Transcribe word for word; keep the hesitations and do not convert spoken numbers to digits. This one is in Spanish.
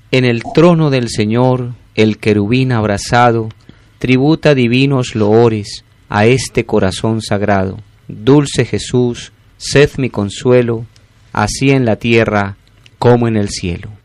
En el trono del Señor, el querubín abrazado, tributa divinos loores a este corazón sagrado. Dulce Jesús, sed mi consuelo, así en la tierra como en el cielo.